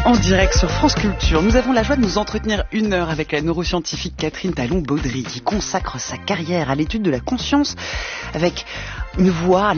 En direct sur France Culture, nous avons la joie de nous entretenir 1 heure avec la neuroscientifique Catherine Talon-Baudry qui consacre sa carrière à l'étude de la conscience avec une voix